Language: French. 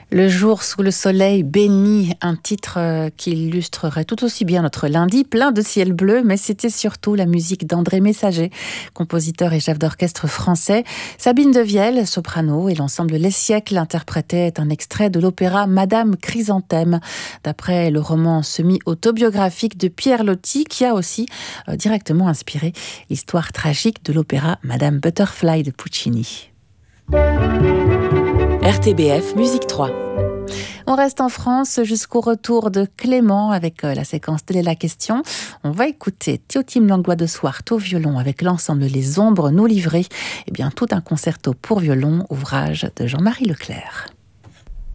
Le jour sous le soleil béni, un titre qui illustrerait tout aussi bien notre lundi, plein de ciel bleu, mais c'était surtout la musique d'André Messager, compositeur et chef d'orchestre français. Sabine Devielle, soprano, et l'ensemble Les Siècles interprétaient un extrait de l'opéra Madame Chrysanthème, d'après le roman semi-autobiographique de Pierre Loti, qui a aussi directement inspiré l'histoire tragique de l'opéra Madame Butterfly de Puccini. RTBF Musique 3. On reste en France jusqu'au retour de Clément avec la séquence Telle est la question. On va écouter Théotime Langlois de Swart au violon avec l'ensemble Les Ombres nous livrer. Tout un concerto pour violon, ouvrage de Jean-Marie Leclerc.